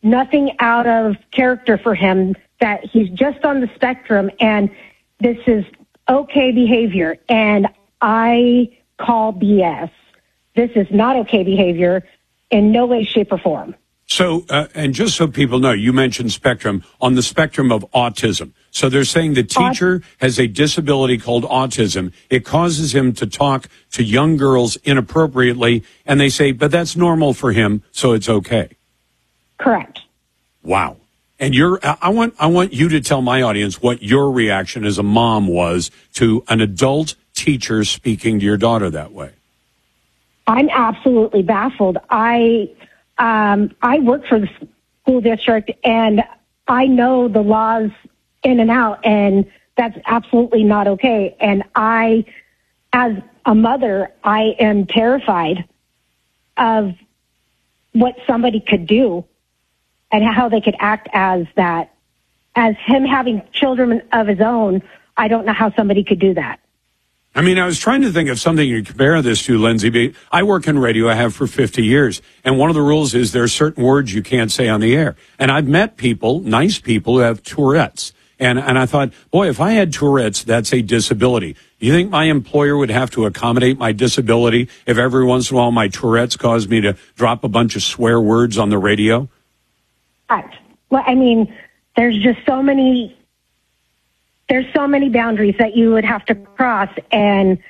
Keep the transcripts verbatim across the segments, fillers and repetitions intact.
nothing out of character for him, that he's just on the spectrum, and this is okay behavior. And I call B S. This is not okay behavior in no way, shape, or form. So, uh, and just so people know, you mentioned spectrum, on the spectrum of autism. So they're saying the teacher has a disability called autism. It causes him to talk to young girls inappropriately, and they say, but that's normal for him, so it's okay. Correct. Wow. And you're, I want, I want you to tell my audience what your reaction as a mom was to an adult teacher speaking to your daughter that way. I'm absolutely baffled. I, um, I work for the school district, and I know the laws in and out, and that's absolutely not okay. And I, as a mother, I am terrified of what somebody could do and how they could act as that. As him having children of his own, I don't know how somebody could do that. I mean, I was trying to think of something you compare this to, Lindsay. I work in radio. I have for fifty years. And one of the rules is there are certain words you can't say on the air. And I've met people, nice people, who have Tourette's. And, and I thought, boy, if I had Tourette's, that's a disability. Do you think my employer would have to accommodate my disability if every once in a while my Tourette's caused me to drop a bunch of swear words on the radio? Right. Well, I mean, there's just so many... There's so many boundaries that you would have to cross, and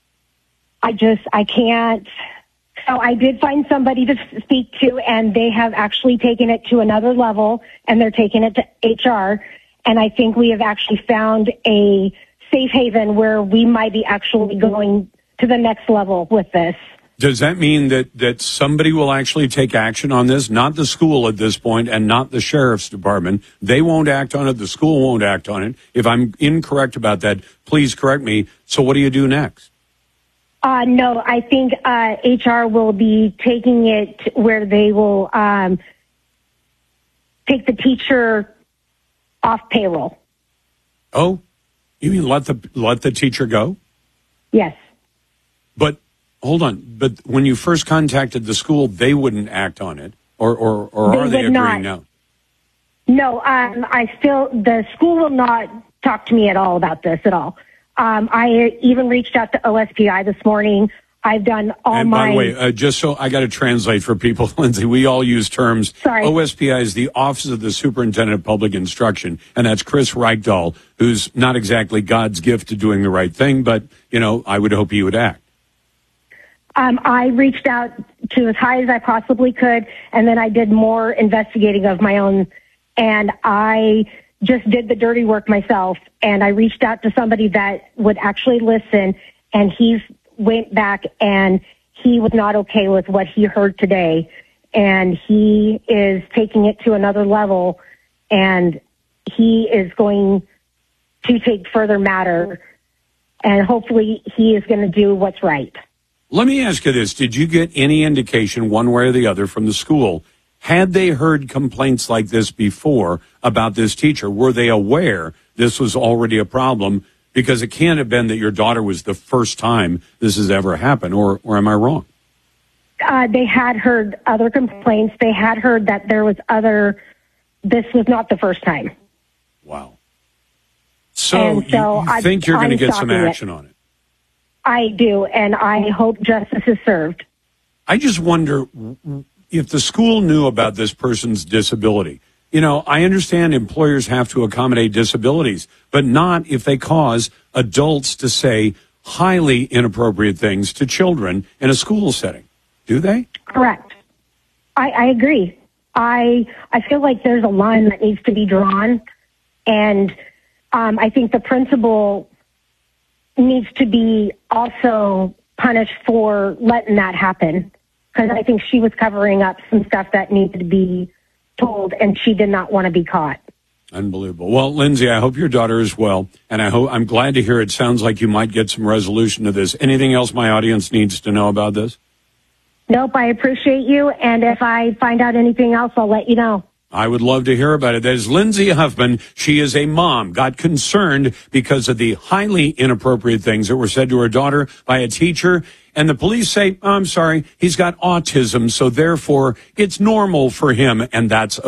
I just, I can't. So I did find somebody to speak to, and they have actually taken it to another level, and they're taking it to H R, and I think we have actually found a safe haven where we might be actually going to the next level with this. Does that mean that, that somebody will actually take action on this? Not the school at this point, and not the sheriff's department. They won't act on it. The school won't act on it. If I'm incorrect about that, please correct me. So what do you do next? Uh, no, I think uh, H R will be taking it where they will um, take the teacher off payroll. Oh, you mean let the let the teacher go? Yes. But hold on. But when you first contacted the school, they wouldn't act on it, or or, or they are they agreeing not. now? No, um, I still the school will not talk to me at all about this at all. Um, I even reached out to O S P I this morning. I've done all and my... by the way, uh, just so I got to translate for people, Lindsay, we all use terms. Sorry. O S P I is the Office of the Superintendent of Public Instruction, and that's Chris Reichdahl, who's not exactly God's gift to doing the right thing, but, you know, I would hope he would act. Um, I reached out to as high as I possibly could, and then I did more investigating of my own, and I just did the dirty work myself, and I reached out to somebody that would actually listen, and he's went back, and he was not okay with what he heard today, and he is taking it to another level, and he is going to take further matter, and hopefully he is going to do what's right. Let me ask you this. Did you get any indication one way or the other from the school? Had they heard complaints like this before about this teacher? Were they aware this was already a problem? Because it can't have been that your daughter was the first time this has ever happened, or, or am I wrong? Uh, they had heard other complaints. They had heard that there was other, this was not the first time. Wow. So, so you, you I, think you're going to get some it. action on it? I do, and I hope justice is served. I just wonder if the school knew about this person's disability. You know, I understand employers have to accommodate disabilities, but not if they cause adults to say highly inappropriate things to children in a school setting. Do they? Correct. I, I agree. I I feel like there's a line that needs to be drawn, and um, I think the principal needs to be also punished for letting that happen, because I think she was covering up some stuff that needed to be told, and she did not want to be caught. Unbelievable. Well, Lindsay, I hope your daughter is well, and I hope I'm glad to hear it sounds like you might get some resolution to this. Anything else my audience needs to know about this? Nope, I appreciate you, and if I find out anything else, I'll let you know. I would love to hear about it. That is Lindsay Huffman. She is a mom, got concerned because of the highly inappropriate things that were said to her daughter by a teacher. And the police say, oh, I'm sorry, he's got autism, so therefore it's normal for him, and that's